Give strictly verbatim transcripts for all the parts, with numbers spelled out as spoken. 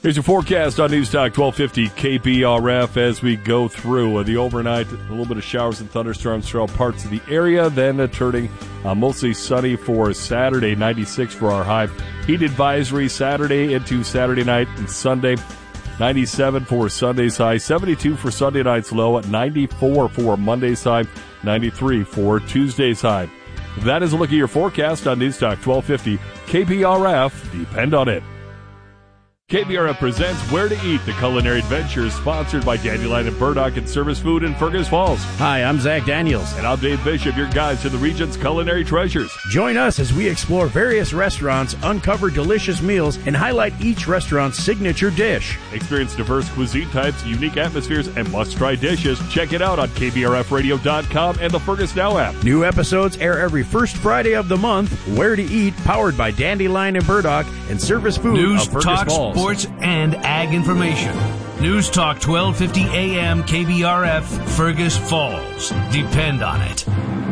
Here's your forecast on News Talk twelve fifty K B R F as we go through uh, the overnight. A little bit of showers and thunderstorms throughout parts of the area, then uh, turning uh, mostly sunny for Saturday, ninety-six for our high. Heat advisory Saturday into Saturday night and Sunday, ninety-seven for Sunday's high, seventy-two for Sunday night's low, at ninety-four for Monday's high, ninety-three for Tuesday's high. That is a look at your forecast on News Talk twelve fifty K B R F. Depend on it. K B R F presents Where to Eat, the culinary adventure, sponsored by Dandelion and Burdock and Service Food in Fergus Falls. Hi, I'm Zach Daniels. And I'm Dave Bishop, your guides to the region's culinary treasures. Join us as we explore various restaurants, uncover delicious meals, and highlight each restaurant's signature dish. Experience diverse cuisine types, unique atmospheres, and must-try dishes. Check it out on K B R F radio dot com and the Fergus Now app. New episodes air every first Friday of the month. Where to Eat, powered by Dandelion and Burdock and Service Food News, of Fergus talk, Falls. Sports, and ag information. News Talk twelve fifty A M K B R F, Fergus Falls. Depend on it.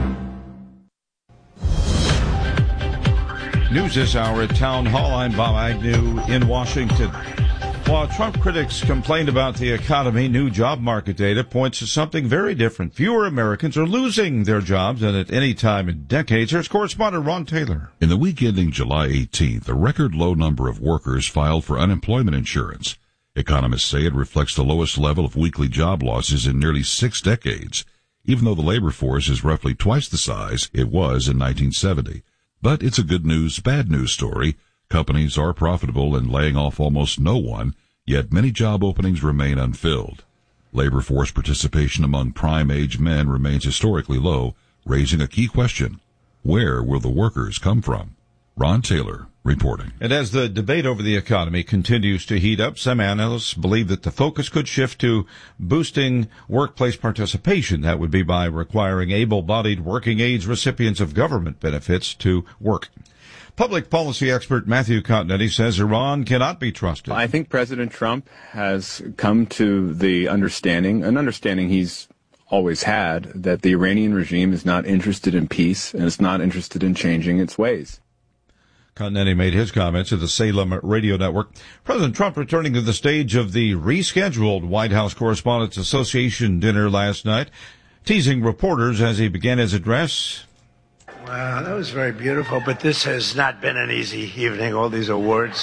News this hour at Town Hall. I'm Bob Agnew in Washington. While Trump critics complained about the economy, new job market data points to something very different. Fewer Americans are losing their jobs than at any time in decades. Here's correspondent Ron Taylor. In the week ending July eighteenth, a record low number of workers filed for unemployment insurance. Economists say it reflects the lowest level of weekly job losses in nearly six decades, even though the labor force is roughly twice the size it was in nineteen seventy. But it's a good news, bad news story. Companies are profitable and laying off almost no one, yet many job openings remain unfilled. Labor force participation among prime-age men remains historically low, raising a key question. Where will the workers come from? Ron Taylor reporting. And as the debate over the economy continues to heat up, some analysts believe that the focus could shift to boosting workplace participation. That would be by requiring able-bodied working age recipients of government benefits to work. Public policy expert Matthew Continetti says Iran cannot be trusted. I think President Trump has come to the understanding, an understanding he's always had, that the Iranian regime is not interested in peace and is not interested in changing its ways. Continetti made his comments at the Salem Radio Network. President Trump returning to the stage of the rescheduled White House Correspondents Association dinner last night, teasing reporters as he began his address. Wow, that was very beautiful, but this has not been an easy evening, all these awards.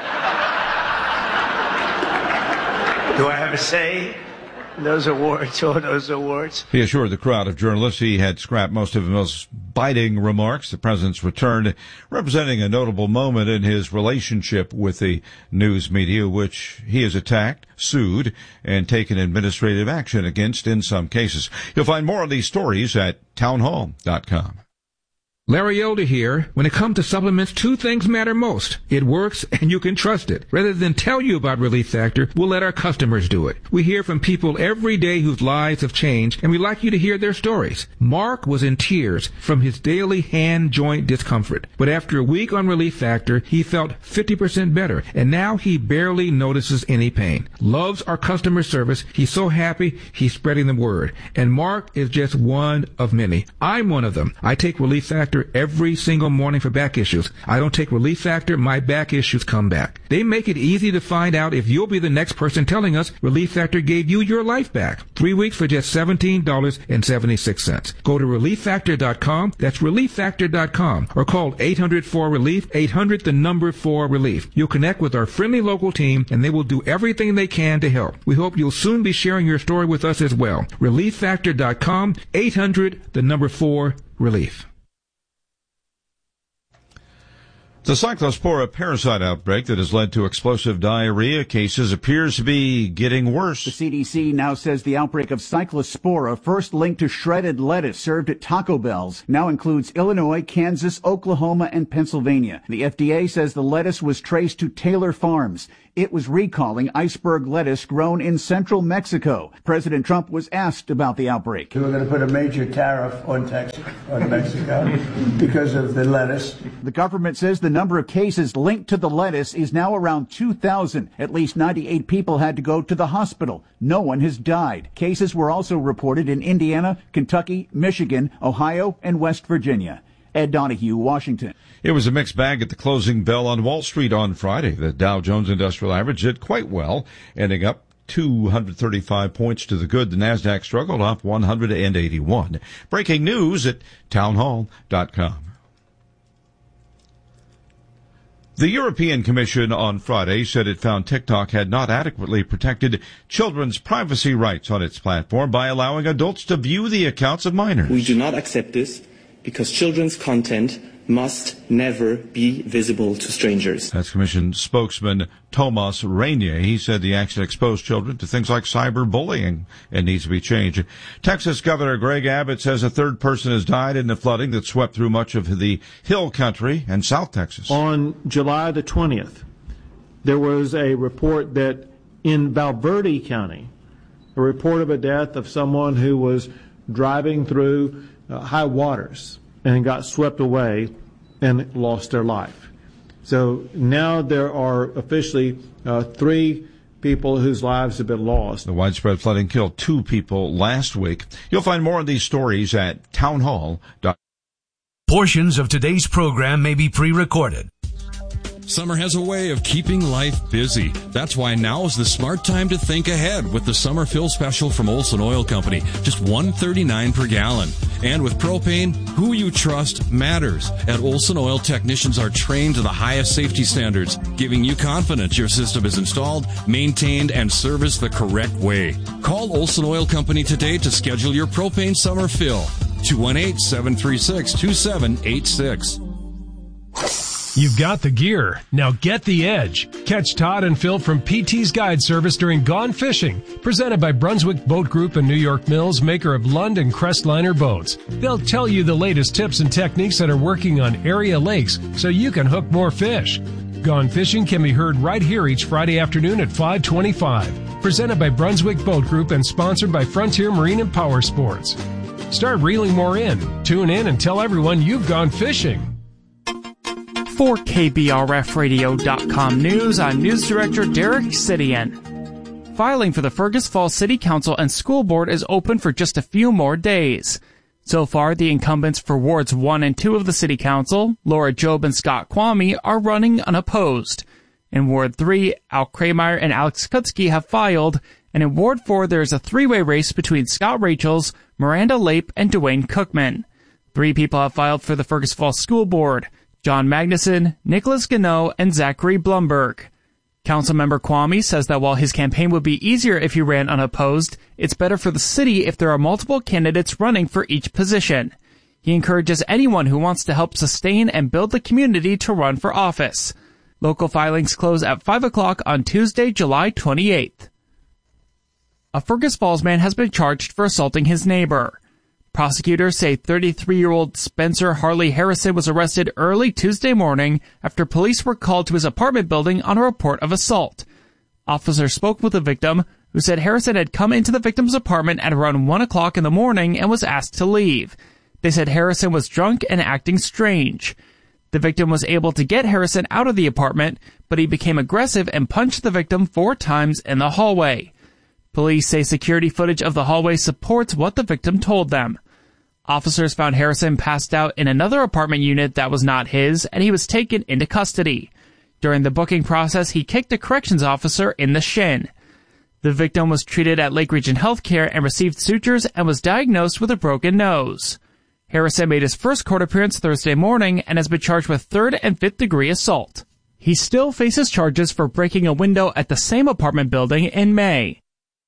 Do I have a say in those awards, all those awards? He assured the crowd of journalists he had scrapped most of the most biting remarks. The president's return representing a notable moment in his relationship with the news media, which he has attacked, sued, and taken administrative action against in some cases. You'll find more of these stories at townhall dot com. Larry Elder here. When it comes to supplements, two things matter most. It works and you can trust it. Rather than tell you about Relief Factor, we'll let our customers do it. We hear from people every day whose lives have changed, and we like you to hear their stories. Mark was in tears from his daily hand joint discomfort, but after a week on Relief Factor, he felt fifty percent better, and now he barely notices any pain. Loves our customer service. He's so happy he's spreading the word. And Mark is just one of many. I'm one of them. I take Relief Factor every single morning for back issues. I don't take Relief Factor, my back issues come back. They make it easy to find out if you'll be the next person telling us Relief Factor gave you your life back. Three weeks for just seventeen dollars and seventy-six cents. Go to relief factor dot com. That's relief factor dot com. Or call eight hundred four relief, eight hundred the number four relief. You'll connect with our friendly local team and they will do everything they can to help. We hope you'll soon be sharing your story with us as well. relief factor dot com, eight hundred the number four relief. The Cyclospora parasite outbreak that has led to explosive diarrhea cases appears to be getting worse. The C D C now says the outbreak of Cyclospora, first linked to shredded lettuce served at Taco Bell's, now includes Illinois, Kansas, Oklahoma, and Pennsylvania. The F D A says the lettuce was traced to Taylor Farms. It was recalling iceberg lettuce grown in central Mexico. President Trump was asked about the outbreak. We're going to put a major tariff on Texas, on Mexico, because of the lettuce. The government says the number of cases linked to the lettuce is now around two thousand. At least ninety-eight people had to go to the hospital. No one has died. Cases were also reported in Indiana, Kentucky, Michigan, Ohio, and West Virginia. Ed Donahue, Washington. It was a mixed bag at the closing bell on Wall Street on Friday. The Dow Jones Industrial Average did quite well, ending up two hundred thirty-five points to the good. The Nasdaq struggled, off one hundred eighty-one. Breaking news at townhall dot com. The European Commission on Friday said it found TikTok had not adequately protected children's privacy rights on its platform by allowing adults to view the accounts of minors. We do not accept this because children's content must never be visible to strangers. That's Commission spokesman Thomas Reynier. He said the action exposed children to things like cyberbullying and needs to be changed. Texas Governor Greg Abbott says a third person has died in the flooding that swept through much of the Hill Country and South Texas. On July the twentieth, there was a report that in Valverde County, a report of a death of someone who was driving through uh, high waters and got swept away and lost their life. So now there are officially uh, three people whose lives have been lost. The widespread flooding killed two people last week. You'll find more of these stories at townhall dot com. Portions of today's program may be pre-recorded. Summer has a way of keeping life busy. That's why now is the smart time to think ahead with the summer fill special from Olson Oil Company. Just one dollar and thirty-nine cents per gallon. And with propane, who you trust matters. At Olson Oil, technicians are trained to the highest safety standards, giving you confidence your system is installed, maintained, and serviced the correct way. Call Olson Oil Company today to schedule your propane summer fill. two one eight, seven three six, two seven eight six. You've got the gear. Now get the edge. Catch Todd and Phil from P T's Guide Service during Gone Fishing, presented by Brunswick Boat Group and New York Mills, maker of Lund and Crestliner boats. They'll tell you the latest tips and techniques that are working on area lakes so you can hook more fish. Gone Fishing can be heard right here each Friday afternoon at five twenty-five. Presented by Brunswick Boat Group and sponsored by Frontier Marine and Power Sports. Start reeling more in. Tune in and tell everyone you've gone fishing. For K B R F radio dot com News, I'm News Director Derek Sidian. Filing for the Fergus Falls City Council and School Board is open for just a few more days. So far, the incumbents for Wards one and two of the City Council, Laura Jobe and Scott Kwame, are running unopposed. In Ward three, Al Krameyer and Alex Kutsky have filed, and in Ward four, there is a three-way race between Scott Rachels, Miranda Lape, and Dwayne Cookman. Three people have filed for the Fergus Falls School Board: John Magnuson, Nicholas Gannot, and Zachary Blumberg. Councilmember Kwame says that while his campaign would be easier if he ran unopposed, it's better for the city if there are multiple candidates running for each position. He encourages anyone who wants to help sustain and build the community to run for office. Local filings close at five o'clock on Tuesday, July twenty-eighth. A Fergus Falls man has been charged for assaulting his neighbor. Prosecutors say thirty-three-year-old Spencer Harley Harrison was arrested early Tuesday morning after police were called to his apartment building on a report of assault. Officers spoke with the victim, who said Harrison had come into the victim's apartment at around one o'clock in the morning and was asked to leave. They said Harrison was drunk and acting strange. The victim was able to get Harrison out of the apartment, but he became aggressive and punched the victim four times in the hallway. Police say security footage of the hallway supports what the victim told them. Officers found Harrison passed out in another apartment unit that was not his, and he was taken into custody. During the booking process, he kicked a corrections officer in the shin. The victim was treated at Lake Region Healthcare and received sutures and was diagnosed with a broken nose. Harrison made his first court appearance Thursday morning and has been charged with third and fifth degree assault. He still faces charges for breaking a window at the same apartment building in May.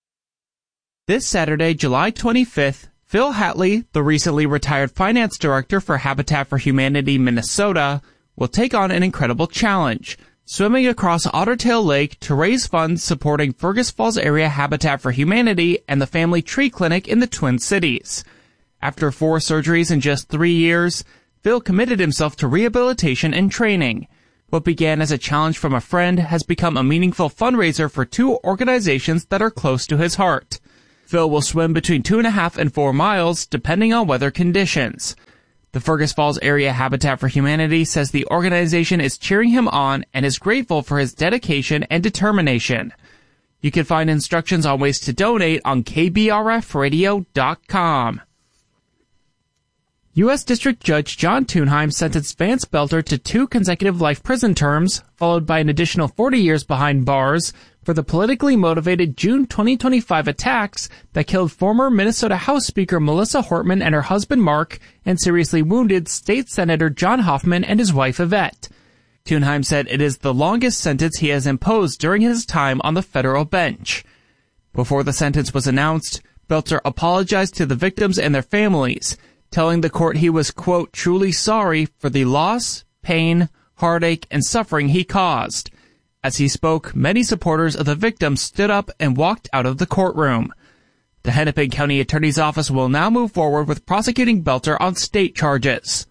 This Saturday, July twenty-fifth, Phil Hatley, the recently retired finance director for Habitat for Humanity Minnesota, will take on an incredible challenge, swimming across Ottertail Lake to raise funds supporting Fergus Falls area Habitat for Humanity and the Family Tree Clinic in the Twin Cities. After four surgeries in just three years, Phil committed himself to rehabilitation and training. What began as a challenge from a friend has become a meaningful fundraiser for two organizations that are close to his heart. Phil will swim between two and a half and four miles, depending on weather conditions. The Fergus Falls Area Habitat for Humanity says the organization is cheering him on and is grateful for his dedication and determination. You can find instructions on ways to donate on K B R F radio dot com. U S District Judge John Thunheim sentenced Vance Belter to two consecutive life prison terms, followed by an additional forty years behind bars, for the politically motivated June twenty twenty-five attacks that killed former Minnesota House Speaker Melissa Hortman and her husband Mark, and seriously wounded State Senator John Hoffman and his wife Yvette. Thunheim said it is the longest sentence he has imposed during his time on the federal bench. Before the sentence was announced, Belter apologized to the victims and their families, telling the court he was, quote, truly sorry for the loss, pain, heartache, and suffering he caused. As he spoke, many supporters of the victims stood up and walked out of the courtroom. The Hennepin County Attorney's Office will now move forward with prosecuting Belter on state charges.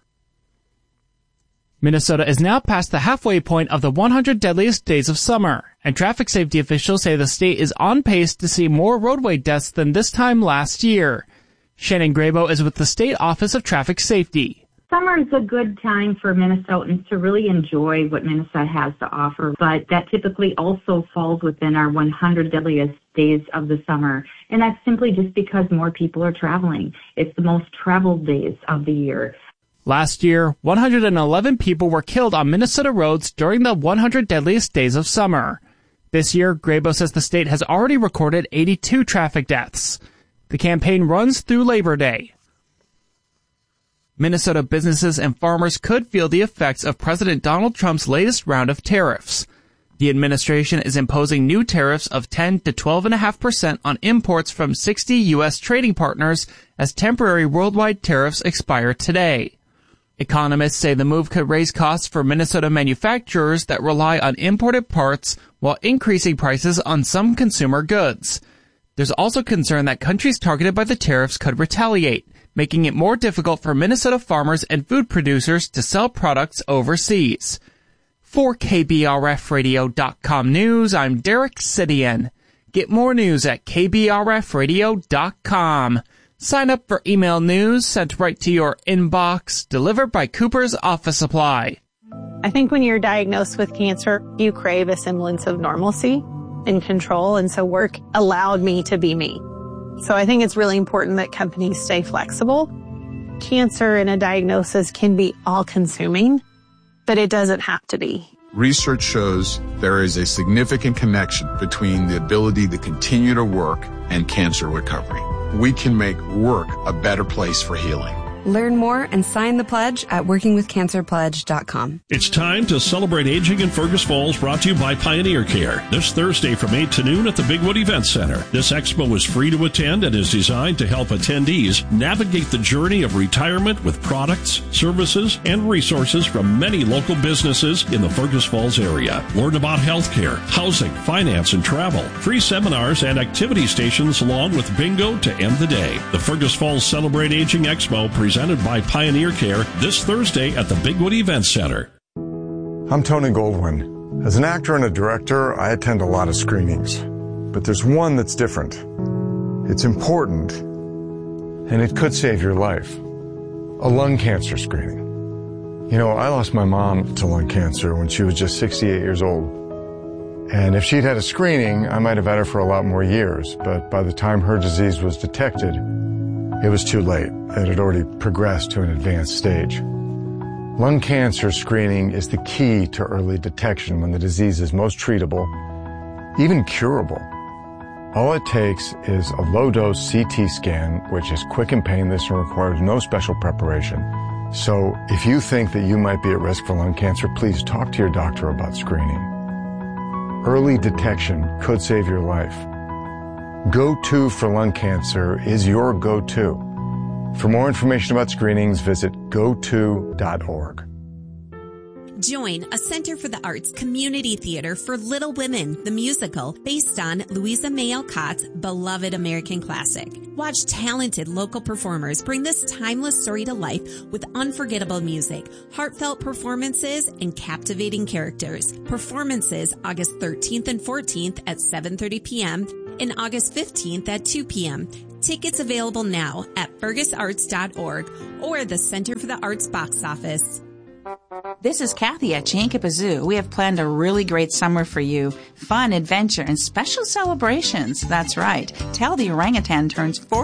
Minnesota is now past the halfway point of the one hundred deadliest days of summer, and traffic safety officials say the state is on pace to see more roadway deaths than this time last year. Shannon Grabo is with the State Office of Traffic Safety. Summer is a good time for Minnesotans to really enjoy what Minnesota has to offer, but that typically also falls within our one hundred deadliest days of the summer, and that's simply just because more people are traveling. It's the most traveled days of the year. Last year, one hundred eleven people were killed on Minnesota roads during the one hundred deadliest days of summer. This year, Grabo says the state has already recorded eighty-two traffic deaths. The campaign runs through Labor Day. Minnesota businesses and farmers could feel the effects of President Donald Trump's latest round of tariffs. The administration is imposing new tariffs of ten to twelve point five percent on imports from sixty U S trading partners as temporary worldwide tariffs expire today. Economists say the move could raise costs for Minnesota manufacturers that rely on imported parts while increasing prices on some consumer goods. There's also concern that countries targeted by the tariffs could retaliate, making it more difficult for Minnesota farmers and food producers to sell products overseas. For K B R F radio dot com News, I'm Derek Sidian. Get more news at K B R F radio dot com. Sign up for email news sent right to your inbox, delivered by Cooper's Office Supply. I think when you're diagnosed with cancer, you crave a semblance of normalcy and control, and so work allowed me to be me. So I think it's really important that companies stay flexible. Cancer and a diagnosis can be all-consuming, but it doesn't have to be. Research shows there is a significant connection between the ability to continue to work and cancer recovery. We can make work a better place for healing. Learn more and sign the pledge at working with cancer pledge dot com. It's time to celebrate aging in Fergus Falls, brought to you by Pioneer Care. This Thursday from eight to noon at the Bigwood Event Center. This expo is free to attend and is designed to help attendees navigate the journey of retirement with products, services, and resources from many local businesses in the Fergus Falls area. Learn about healthcare, housing, finance, and travel. Free seminars and activity stations along with bingo to end the day. The Fergus Falls Celebrate Aging Expo presented by Pioneer Care this Thursday at the Bigwood Event Center. I'm Tony Goldwyn. As an actor and a director, I attend a lot of screenings. But there's one that's different. It's important, and it could save your life. A lung cancer screening. You know, I lost my mom to lung cancer when she was just sixty-eight years old. And if she'd had a screening, I might have had her for a lot more years. But by the time her disease was detected, it was too late. It had already progressed to an advanced stage. Lung cancer screening is the key to early detection when the disease is most treatable, even curable. All it takes is a low-dose C T scan, which is quick and painless and requires no special preparation. So if you think that you might be at risk for lung cancer, please talk to your doctor about screening. Early detection could save your life. Go-To for lung cancer is your go-to. For more information about screenings, visit go to dot org. Join a Center for the Arts community theater for Little Women, the musical, based on Louisa May Alcott's beloved American classic. Watch talented local performers bring this timeless story to life with unforgettable music, heartfelt performances, and captivating characters. Performances August thirteenth and fourteenth at seven thirty p.m. and August fifteenth at two p.m. Tickets available now at fergus arts dot org or the Center for the Arts box office. This is Kathy at Chankippa Zoo. We have planned a really great summer for you. Fun, adventure, and special celebrations. That's right. Tell the orangutan turns forty.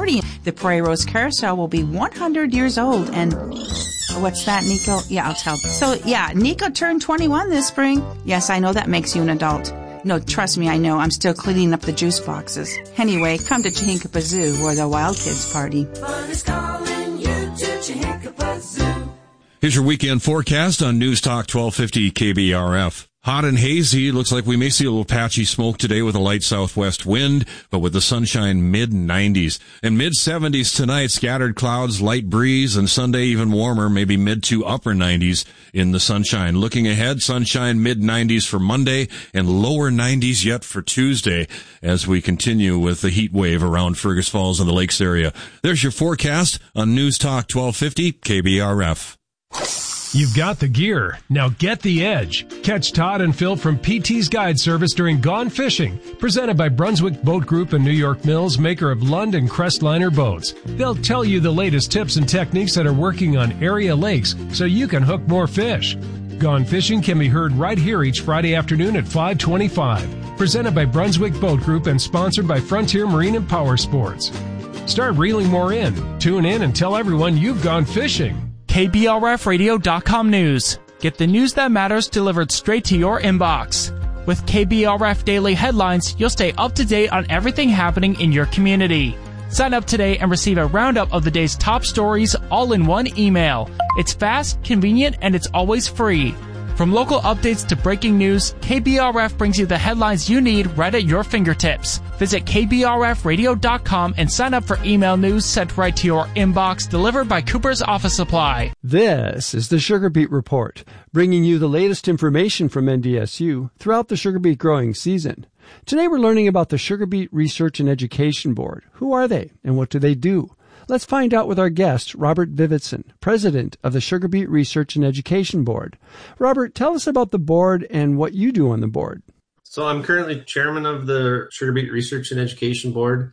The Prairie Rose Carousel will be one hundred years old, and what's that, Nico? Yeah, I'll tell. So, yeah, Nico turned twenty-one this spring. Yes, I know that makes you an adult. No, trust me, I know. I'm still cleaning up the juice boxes. Anyway, come to Chihinkapa Zoo, where the wild kids party. Fun is calling you to Chihinkapa Zoo. Here's your weekend forecast on News Talk twelve fifty K B R F. Hot and hazy. Looks like we may see a little patchy smoke today with a light southwest wind, but with the sunshine mid nineties. And mid seventies tonight, scattered clouds, light breeze, and Sunday even warmer, maybe mid to upper nineties in the sunshine. Looking ahead, sunshine mid nineties for Monday and lower nineties yet for Tuesday as we continue with the heat wave around Fergus Falls and the Lakes area. There's your forecast on News Talk twelve fifty K B R F. You've got the gear. Now get the edge. Catch Todd and Phil from P T's Guide Service during Gone Fishing, presented by Brunswick Boat Group and New York Mills, maker of Lund and Crestliner boats. They'll tell you the latest tips and techniques that are working on area lakes so you can hook more fish. Gone Fishing can be heard right here each Friday afternoon at five twenty-five. Presented by Brunswick Boat Group and sponsored by Frontier Marine and Power Sports. Start reeling more in. Tune in and tell everyone you've gone fishing. K B R F radio dot com news. Get the news that matters delivered straight to your inbox. With K B R F Daily Headlines, you'll stay up to date on everything happening in your community. Sign up today and receive a roundup of the day's top stories all in one email. It's fast, convenient, and it's always free. From local updates to breaking news, K B R F brings you the headlines you need right at your fingertips. Visit K B R F radio dot com and sign up for email news sent right to your inbox, delivered by Cooper's Office Supply. This is the Sugar Beet Report, bringing you the latest information from N D S U throughout the sugar beet growing season. Today we're learning about the Sugar Beet Research and Education Board. Who are they and what do they do? Let's find out with our guest, Robert Vivitzon, president of the Sugar Beet Research and Education Board. Robert, tell us about the board and what you do on the board. So I'm currently chairman of the Sugar Beet Research and Education Board,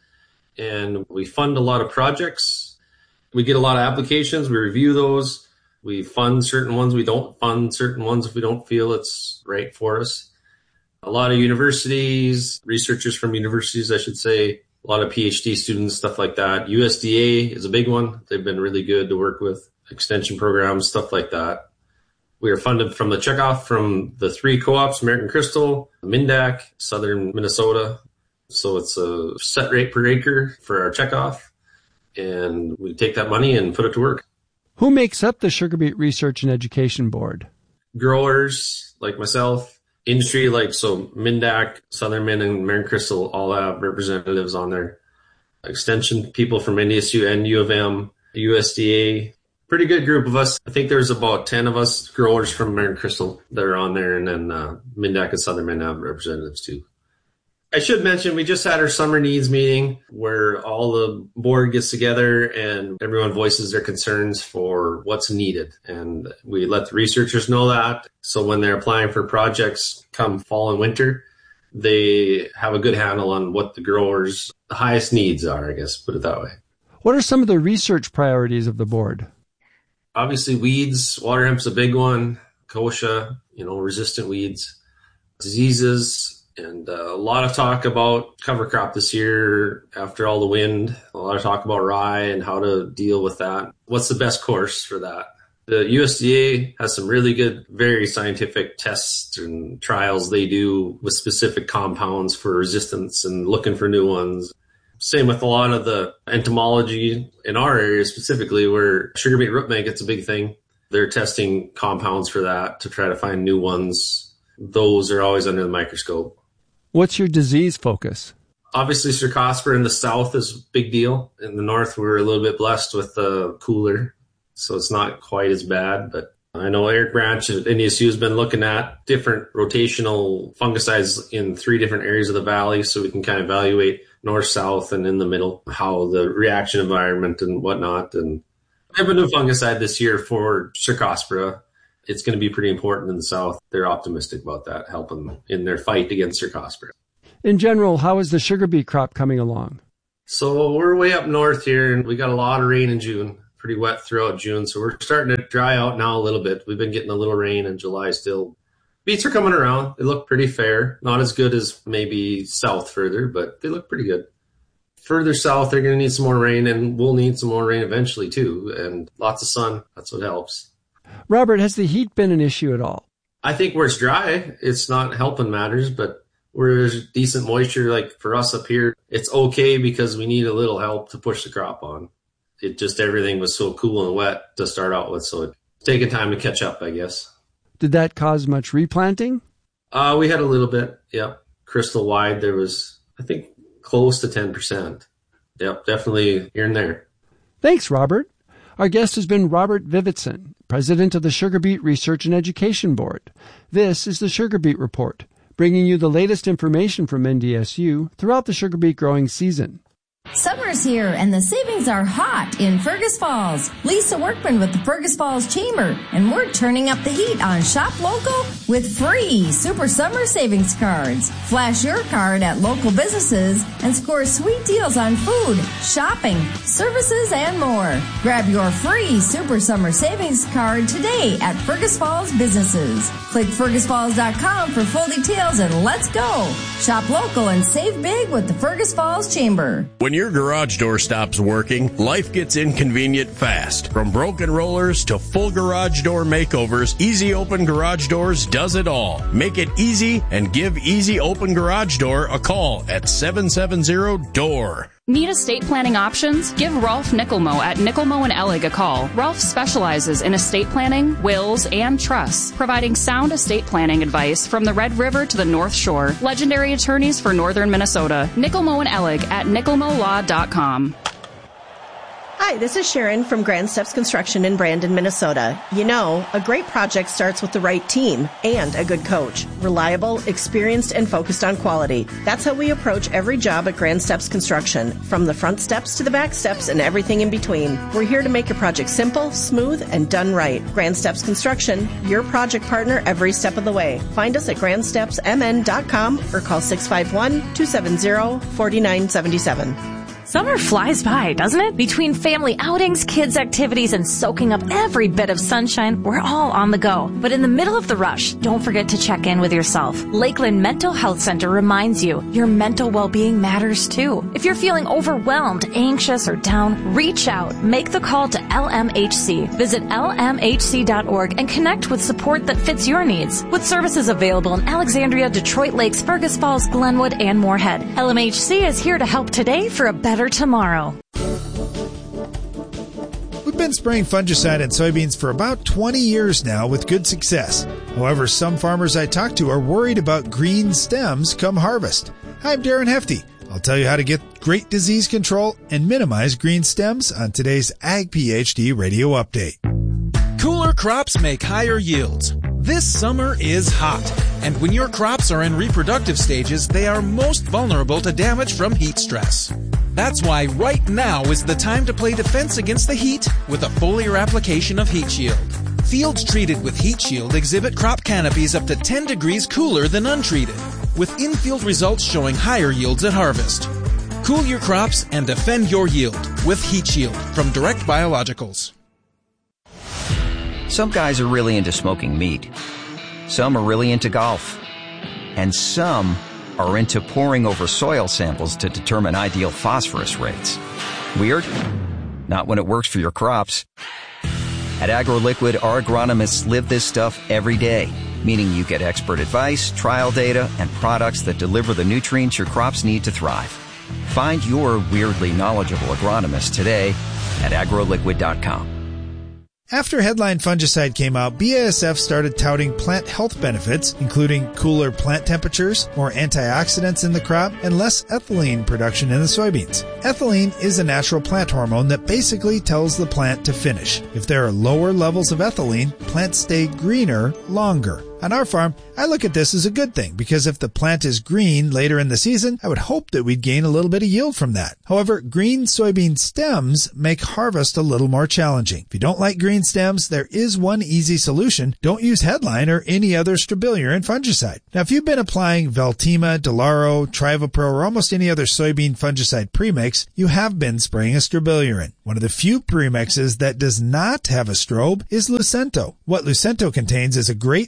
and we fund a lot of projects. We get a lot of applications. We review those. We fund certain ones. We don't fund certain ones if we don't feel it's right for us. A lot of universities, researchers from universities, I should say, a lot of P H D students, stuff like that. U S D A is a big one. They've been really good to work with. Extension programs, stuff like that. We are funded from the checkoff from the three co-ops, American Crystal, Mindac, Southern Minnesota. So it's a set rate per acre for our checkoff. And we take that money and put it to work. Who makes up the Sugar Beet Research and Education Board? Growers like myself. Industry, like so Mindac, Southern Min, and American Crystal all have representatives on there. Extension people from N D S U and U of M, U S D A. Pretty good group of us. I think there's about ten of us growers from American Crystal that are on there, and then uh, Mindac and Southern Min have representatives too. I should mention we just had our summer needs meeting where all the board gets together and everyone voices their concerns for what's needed. And we let the researchers know that. So when they're applying for projects come fall and winter, they have a good handle on what the growers' the highest needs are, I guess, put it that way. What are some of the research priorities of the board? Obviously, weeds. Water hemp's a big one. Kochia, you know, resistant weeds. Diseases. And uh, a lot of talk about cover crop this year after all the wind. A lot of talk about rye and how to deal with that. What's the best course for that? The U S D A has some really good, very scientific tests and trials they do with specific compounds for resistance and looking for new ones. Same with a lot of the entomology in our area specifically, where sugar beet root maggot's a big thing. They're testing compounds for that to try to find new ones. Those are always under the microscope. What's your disease focus? Obviously, Cercospora in the south is a big deal. In the north, we're a little bit blessed with the cooler, so it's not quite as bad. But I know Eric Branch at N D S U has been looking at different rotational fungicides in three different areas of the valley, so we can kind of evaluate north, south, and in the middle, how the reaction environment and whatnot. And I have a new fungicide this year for Cercospora. It's going to be pretty important in the south. They're optimistic about that, helping in their fight against Cercospora. In general, how is the sugar beet crop coming along? So we're way up north here, and we got a lot of rain in June, pretty wet throughout June. So we're starting to dry out now a little bit. We've been getting a little rain in July still. Beets are coming around. They look pretty fair. Not as good as maybe south further, but they look pretty good. further south, they're going to need some more rain, and we'll need some more rain eventually too, and lots of sun. That's what helps. Robert, has the heat been an issue at all? I think where it's dry, it's not helping matters, but where there's decent moisture, like for us up here, it's okay because we need a little help to push the crop on. It just, everything was so cool and wet to start out with, so it's taking time to catch up, I guess. Did that cause much replanting? Uh, we had a little bit, yep. Crystal wide, there was, I think, close to ten percent. Yep, definitely here and there. Thanks, Robert. Our guest has been Robert Vivitson, president of the Sugar Beet Research and Education Board. This is the Sugar Beet Report, bringing you the latest information from N D S U throughout the sugar beet growing season. Summer's here and the savings are hot in Fergus Falls. Lisa Workman with the Fergus Falls Chamber, and we're turning up the heat on Shop Local with free Super Summer Savings Cards. Flash your card at local businesses and score sweet deals on food, shopping, services, and more. Grab your free Super Summer Savings Card today at Fergus Falls businesses. Click fergus falls dot com for full details and let's go. Shop local and save big with the Fergus Falls Chamber. When your garage door stops working, life gets inconvenient fast. From broken rollers to full garage door makeovers, Easy Open Garage Doors does it all. Make it easy and give Easy Open Garage Door a call at seven seven zero D O O R. Need estate planning options? Give Rolf Nickelmo at Nickelmo and Ellig a call. Rolf specializes in estate planning, wills, and trusts, providing sound estate planning advice from the Red River to the North Shore. Legendary attorneys for northern Minnesota. Nickelmo and Ellig at nickelmo law dot com. Hi, this is Sharon from Grand Steps Construction in Brandon, Minnesota. You know, a great project starts with the right team and a good coach. Reliable, experienced, and focused on quality. That's how we approach every job at Grand Steps Construction, from the front steps to the back steps and everything in between. We're here to make your project simple, smooth, and done right. Grand Steps Construction, your project partner every step of the way. Find us at grand steps m n dot com or call six five one, two seven zero, four nine seven seven. Summer flies by, doesn't it? Between family outings, kids' activities, and soaking up every bit of sunshine, we're all on the go. But in the middle of the rush, don't forget to check in with yourself. Lakeland Mental Health Center reminds you your mental well-being matters too. If you're feeling overwhelmed, anxious, or down, reach out. Make the call to L M H C. Visit L M H C dot org and connect with support that fits your needs. With services available in Alexandria, Detroit Lakes, Fergus Falls, Glenwood, and Moorhead, L M H C is here to help today for a better tomorrow. We've been spraying fungicide in soybeans for about twenty years now with good success. However, some farmers I talk to are worried about green stems come harvest. Hi, I'm Darren Hefty. I'll tell you how to get great disease control and minimize green stems on today's Ag PhD Radio Update. Cooler crops make higher yields. This summer is hot, and when your crops are in reproductive stages, they are most vulnerable to damage from heat stress. That's why right now is the time to play defense against the heat with a foliar application of Heat Shield. Fields treated with Heat Shield exhibit crop canopies up to ten degrees cooler than untreated, with in-field results showing higher yields at harvest. Cool your crops and defend your yield with Heat Shield from Direct Biologicals. Some guys are really into smoking meat. Some are really into golf. And some are into poring over soil samples to determine ideal phosphorus rates. Weird? Not when it works for your crops. At AgroLiquid, our agronomists live this stuff every day, meaning you get expert advice, trial data, and products that deliver the nutrients your crops need to thrive. Find your weirdly knowledgeable agronomist today at agro liquid dot com. After headline fungicide came out, B A S F started touting plant health benefits, including cooler plant temperatures, more antioxidants in the crop, and less ethylene production in the soybeans. Ethylene is a natural plant hormone that basically tells the plant to finish. If there are lower levels of ethylene, plants stay greener longer. On our farm, I look at this as a good thing because if the plant is green later in the season, I would hope that we'd gain a little bit of yield from that. However, green soybean stems make harvest a little more challenging. If you don't like green stems, there is one easy solution. Don't use Headline or any other strobilurin fungicide. Now, if you've been applying Veltima, Delaro, Trivapro, or almost any other soybean fungicide premix, you have been spraying a strobilurin. One of the few premixes that does not have a strobe is Lucento. What Lucento contains is a great triazole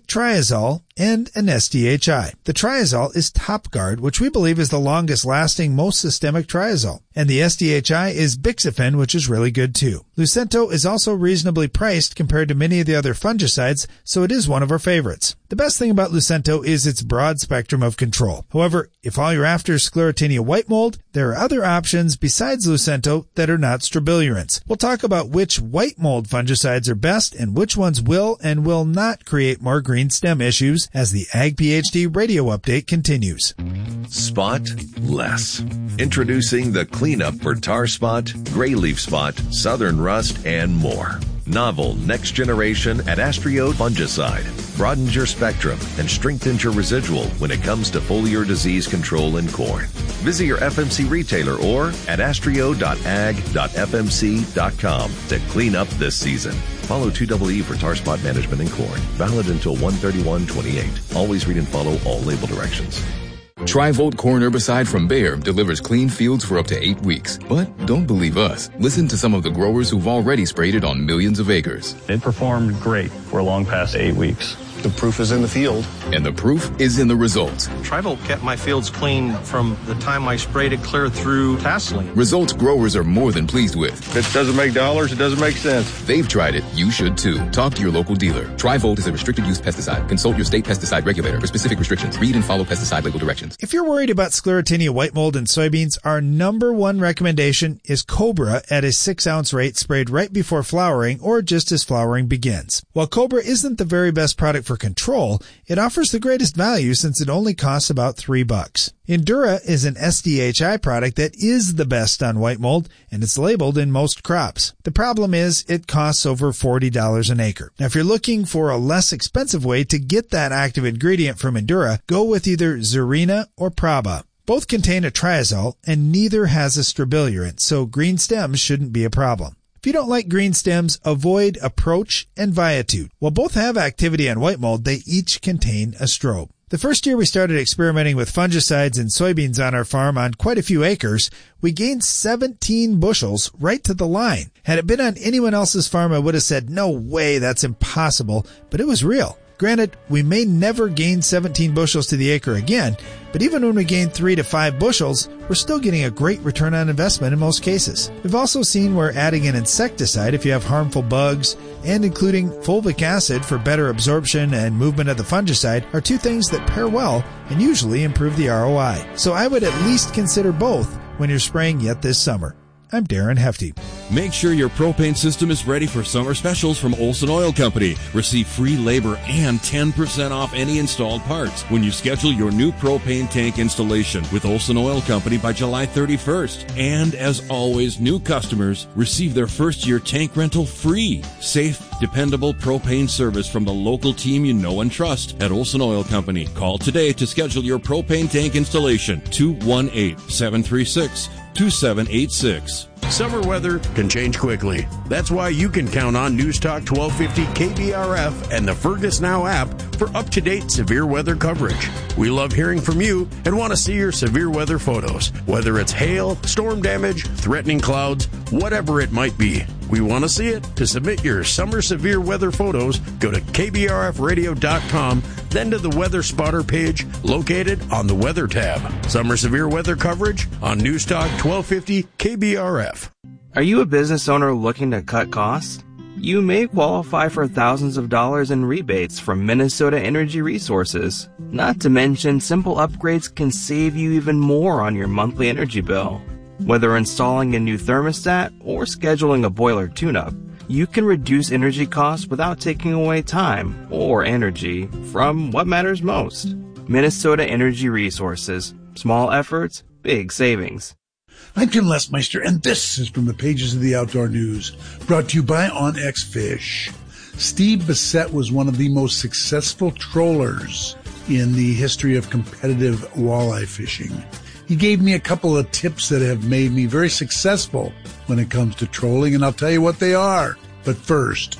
triazole, and an S D H I. The triazole is TopGuard, which we believe is the longest lasting, most systemic triazole. And the S D H I is Bixafen, which is really good too. Lucento is also reasonably priced compared to many of the other fungicides, so it is one of our favorites. The best thing about Lucento is its broad spectrum of control. However, if all you're after is Sclerotinia white mold, there are other options besides Lucento that are not strobilurins. We'll talk about which white mold fungicides are best and which ones will and will not create more green stem issues as the Ag PhD radio update continues. Spot less. Introducing the cleanup for tar spot, gray leaf spot, southern rust, and more. Novel next generation Adastrio fungicide broadens your spectrum and strengthens your residual when it comes to foliar disease control in corn. Visit your F M C retailer or adastrio dot ag dot f m c dot com to clean up this season. Follow two E E for tar spot management in corn. Valid until one thirty-one twenty-eight. Always read and follow all label directions. Tri-Volt corn herbicide from Bayer delivers clean fields for up to eight weeks. But don't believe us. Listen to some of the growers who've already sprayed it on millions of acres. It performed great for long past eight weeks. The proof is in the field. And the proof is in the results. Tri-Volt kept my fields clean from the time I sprayed it clear through tasseling. Results growers are more than pleased with. If it doesn't make dollars, it doesn't make sense. They've tried it. You should too. Talk to your local dealer. Tri-Volt is a restricted use pesticide. Consult your state pesticide regulator for specific restrictions. Read and follow pesticide label directions. If you're worried about Sclerotinia white mold in soybeans, our number one recommendation is Cobra at a six ounce rate sprayed right before flowering or just as flowering begins. While Cobra isn't the very best product for control, it offers the greatest value since it only costs about three bucks. Endura is an S D H I product that is the best on white mold, and it's labeled in most crops. The problem is it costs over forty dollars an acre. Now, if you're looking for a less expensive way to get that active ingredient from Endura, go with either Zerina or Praba. Both contain a triazole, and neither has a strobilurant, so green stems shouldn't be a problem. If you don't like green stems, avoid Approach and Viatude. While both have activity on white mold, they each contain a strobe. The first year we started experimenting with fungicides and soybeans on our farm on quite a few acres, we gained seventeen bushels right to the line. Had it been on anyone else's farm, I would have said, no way, that's impossible, but it was real. Granted, we may never gain seventeen bushels to the acre again, but even when we gain three to five bushels, we're still getting a great return on investment in most cases. We've also seen where adding an insecticide if you have harmful bugs and including fulvic acid for better absorption and movement of the fungicide are two things that pair well and usually improve the R O I. So I would at least consider both when you're spraying yet this summer. I'm Darren Hefty. Make sure your propane system is ready for summer specials from Olson Oil Company. Receive free labor and ten percent off any installed parts when you schedule your new propane tank installation with Olson Oil Company by July thirty-first. And as always, new customers receive their first year tank rental free. Safe, dependable propane service from the local team you know and trust at Olson Oil Company. Call today to schedule your propane tank installation. two one eight, seven three six, two seven eight six. Summer weather can change quickly. That's why you can count on News Talk twelve fifty K B R F and the Fergus Now app for up-to-date severe weather coverage. We love hearing from you and want to see your severe weather photos, whether it's hail, storm damage, threatening clouds, whatever it might be. We want to see it. To submit your summer severe weather photos, go to K B R F radio dot com, then to the Weather Spotter page located on the Weather tab. Summer severe weather coverage on News Talk twelve fifty K B R F. Are you a business owner looking to cut costs? You may qualify for thousands of dollars in rebates from Minnesota Energy Resources. Not to mention, simple upgrades can save you even more on your monthly energy bill. Whether installing a new thermostat or scheduling a boiler tune-up, you can reduce energy costs without taking away time or energy from what matters most. Minnesota Energy Resources. Small efforts, big savings. I'm Ken Lesmeister, and this is from the pages of the Outdoor News, brought to you by OnX Fish. Steve Bissett was one of the most successful trollers in the history of competitive walleye fishing. He gave me a couple of tips that have made me very successful when it comes to trolling, and I'll tell you what they are. But first,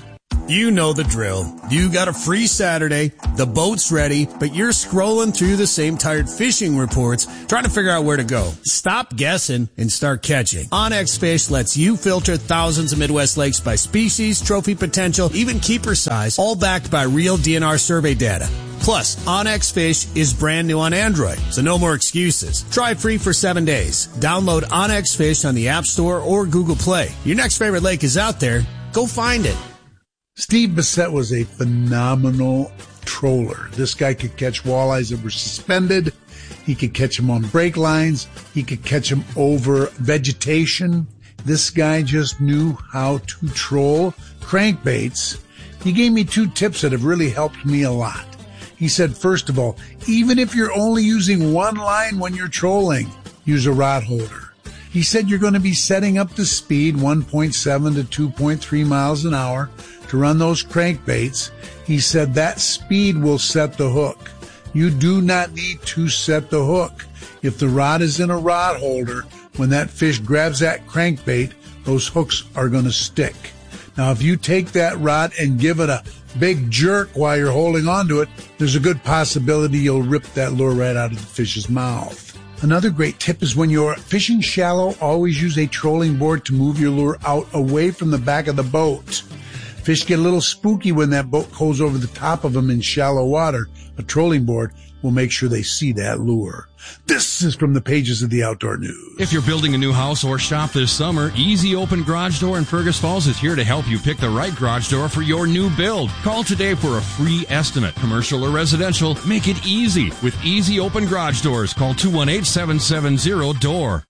You know the drill. You got a free Saturday, the boat's ready, but you're scrolling through the same tired fishing reports trying to figure out where to go. Stop guessing and start catching. OnX Fish lets you filter thousands of Midwest lakes by species, trophy potential, even keeper size, all backed by real D N R survey data. Plus, OnX Fish is brand new on Android, so no more excuses. Try it free for seven days. Download OnX Fish on the App Store or Google Play. Your next favorite lake is out there. Go find it. Steve Bissett was a phenomenal troller. This guy could catch walleyes that were suspended. He could catch them on brake lines. He could catch them over vegetation. This guy just knew how to troll crankbaits. He gave me two tips that have really helped me a lot. He said, first of all, even if you're only using one line when you're trolling, use a rod holder. He said you're going to be setting up the speed one point seven to two point three miles an hour to run those crankbaits. He said that speed will set the hook. You do not need to set the hook. If the rod is in a rod holder, when that fish grabs that crankbait, those hooks are going to stick. Now, if you take that rod and give it a big jerk while you're holding onto it, there's a good possibility you'll rip that lure right out of the fish's mouth. Another great tip is when you're fishing shallow, always use a trolling board to move your lure out away from the back of the boat. Fish get a little spooky when that boat goes over the top of them in shallow water. A trolling board will make sure they see that lure. This is from the pages of the Outdoor News. If you're building a new house or shop this summer, Easy Open Garage Door in Fergus Falls is here to help you pick the right garage door for your new build. Call today for a free estimate. Commercial or residential, make it easy with Easy Open Garage Doors. Call two one eight, seven seven zero, D O O R.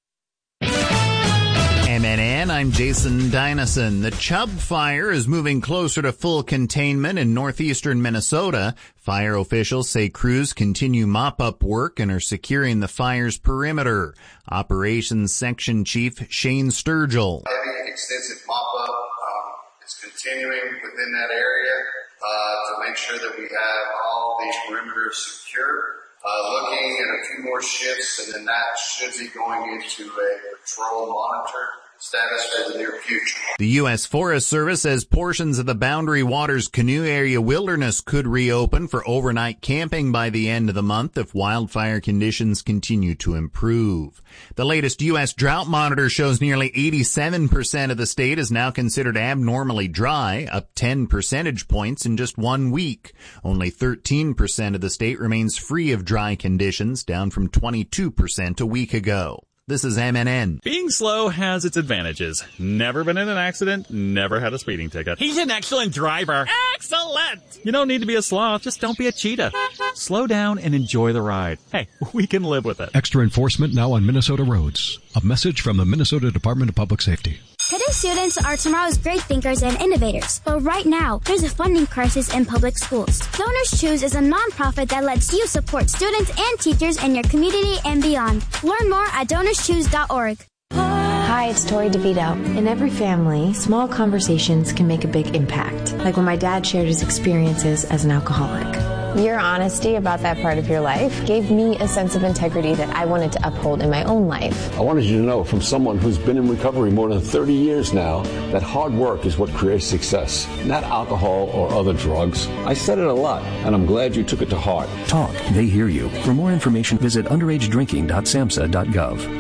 M N N, I'm Jason Dynison. The Chub Fire is moving closer to full containment in northeastern Minnesota. Fire officials say crews continue mop-up work and are securing the fire's perimeter. Operations Section Chief Shane Sturgill. Heavy and extensive mop-up um, is continuing within that area uh, to make sure that we have all the perimeters secure. Uh, looking at a few more shifts, and then that should be going into a patrol monitor status for the near future. The U S Forest Service says portions of the Boundary Waters Canoe Area Wilderness could reopen for overnight camping by the end of the month if wildfire conditions continue to improve. The latest U S drought monitor shows nearly eighty-seven percent of the state is now considered abnormally dry, up ten percentage points in just one week. Only thirteen percent of the state remains free of dry conditions, down from twenty-two percent a week ago. This is M N N. Being slow has its advantages. Never been in an accident, never had a speeding ticket. He's an excellent driver. Excellent! You don't need to be a sloth, just don't be a cheetah. Slow down and enjoy the ride. Hey, we can live with it. Extra enforcement now on Minnesota roads. A message from the Minnesota Department of Public Safety. Today's students are tomorrow's great thinkers and innovators. But right now, there's a funding crisis in public schools. Donors Choose is a nonprofit that lets you support students and teachers in your community and beyond. Learn more at donors choose dot org. Hi, it's Tori DeVito. In every family, small conversations can make a big impact. Like when my dad shared his experiences as an alcoholic. Your honesty about that part of your life gave me a sense of integrity that I wanted to uphold in my own life. I wanted you to know from someone who's been in recovery more than thirty years now that hard work is what creates success, not alcohol or other drugs. I said it a lot, and I'm glad you took it to heart. Talk. They hear you. For more information, visit underage drinking dot samhsa dot gov.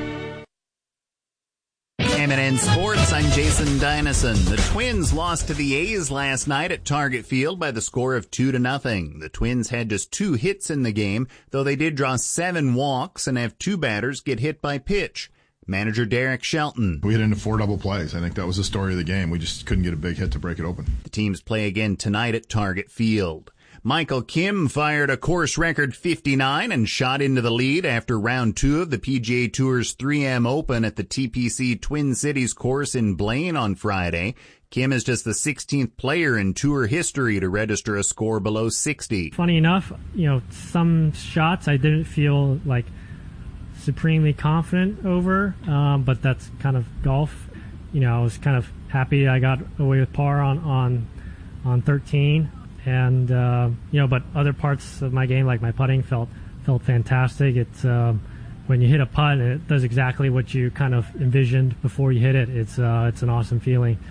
M N N Sports, I'm Jason Dynison. The Twins lost to the A's last night at Target Field by the score of two to nothing. The Twins had just two hits in the game, though they did draw seven walks and have two batters get hit by pitch. Manager Derek Shelton. We hit into four double plays. I think that was the story of the game. We just couldn't get a big hit to break it open. The teams play again tonight at Target Field. Michael Kim fired a course record fifty-nine and shot into the lead after round two of the P G A Tour's three M Open at the T P C Twin Cities course in Blaine on Friday. Kim is just the sixteenth player in tour history to register a score below sixty. Funny enough, you know, some shots I didn't feel like supremely confident over, um, but that's kind of golf. You know, I was kind of happy I got away with par on, on, on thirteen. And, uh, you know, but other parts of my game, like my putting, felt felt fantastic. It's um, when you hit a putt and it does exactly what you kind of envisioned before you hit it. It's uh, it's an awesome feeling.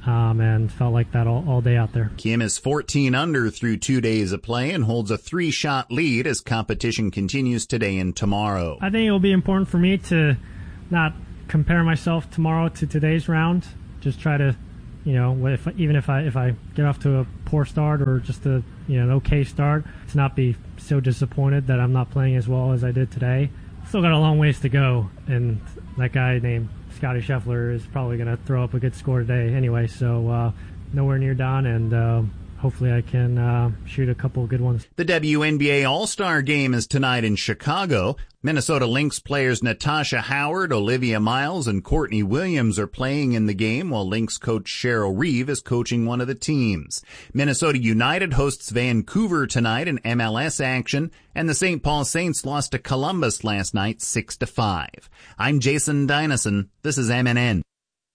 um, and felt like that all, all day out there. Kim is fourteen under through two days of play and holds a three-shot lead as competition continues today and tomorrow. I think it will be important for me to not compare myself tomorrow to today's round. Just try to, you know, if, even if I if I get off to a poor start or just a you know an okay start, to not be so disappointed that I'm not playing as well as I did today. Still got a long ways to go, and that guy named Scotty Scheffler is probably going to throw up a good score today anyway. So uh, nowhere near done, and uh, hopefully I can uh, shoot a couple of good ones. The W N B A All-Star Game is tonight in Chicago. Minnesota Lynx players Natasha Howard, Olivia Miles, and Courtney Williams are playing in the game, while Lynx coach Cheryl Reeve is coaching one of the teams. Minnesota United hosts Vancouver tonight in M L S action, and the Saint Paul Saints lost to Columbus last night six to five. I'm Jason Dynison. This is M N N.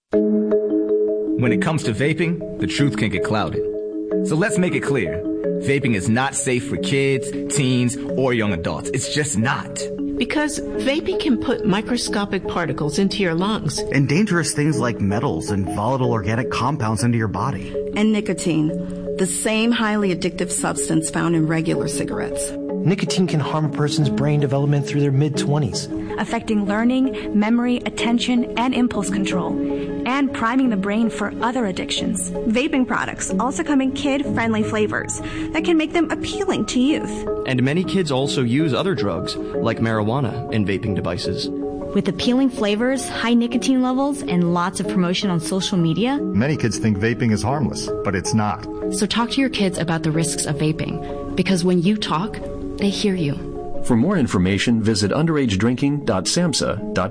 When it comes to vaping, the truth can get clouded. So let's make it clear. Vaping is not safe for kids, teens, or young adults. It's just not. Because vaping can put microscopic particles into your lungs. And dangerous things like metals and volatile organic compounds into your body. And nicotine, the same highly addictive substance found in regular cigarettes. Nicotine can harm a person's brain development through their mid-twenties, affecting learning, memory, attention, and impulse control, and priming the brain for other addictions. Vaping products also come in kid-friendly flavors that can make them appealing to youth. And many kids also use other drugs, like marijuana, in vaping devices. With appealing flavors, high nicotine levels, and lots of promotion on social media, many kids think vaping is harmless, but it's not. So talk to your kids about the risks of vaping, because when you talk, they hear you. For more information, visit underage drinking dot samhsa dot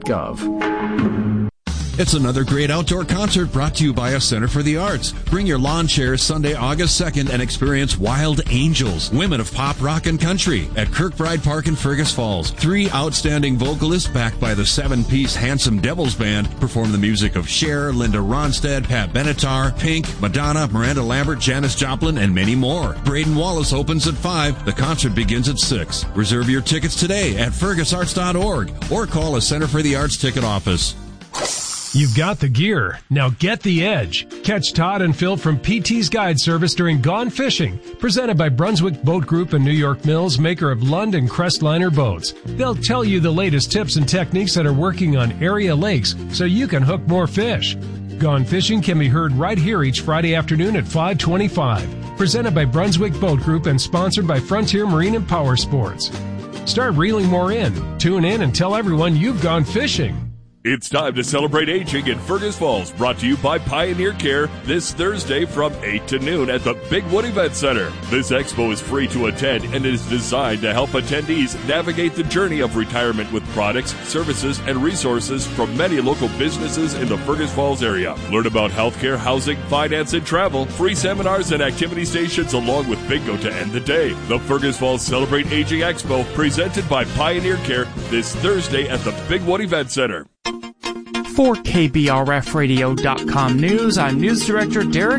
gov. It's another great outdoor concert brought to you by a Center for the Arts. Bring your lawn chairs Sunday, August second and experience Wild Angels, women of pop, rock, and country at Kirkbride Park in Fergus Falls. Three outstanding vocalists backed by the seven-piece Handsome Devils Band perform the music of Cher, Linda Ronstadt, Pat Benatar, Pink, Madonna, Miranda Lambert, Janis Joplin, and many more. Braden Wallace opens at five. The concert begins at six. Reserve your tickets today at fergus arts dot org or call a Center for the Arts ticket office. You've got the gear. Now get the edge. Catch Todd and Phil from P T's Guide Service during Gone Fishing, presented by Brunswick Boat Group and New York Mills, maker of Lund and Crestliner boats. They'll tell you the latest tips and techniques that are working on area lakes so you can hook more fish. Gone Fishing can be heard right here each Friday afternoon at five twenty-five. Presented by Brunswick Boat Group and sponsored by Frontier Marine and Power Sports. Start reeling more in. Tune in and tell everyone you've gone fishing. It's time to celebrate aging in Fergus Falls, brought to you by Pioneer Care this Thursday from eight to noon at the Big Wood Event Center. This expo is free to attend and is designed to help attendees navigate the journey of retirement with products, services, and resources from many local businesses in the Fergus Falls area. Learn about healthcare, housing, finance, and travel, free seminars and activity stations along with bingo to end the day. The Fergus Falls Celebrate Aging Expo, presented by Pioneer Care this Thursday at the Big Wood Event Center. For K B R F radio dot com News, I'm News Director Derek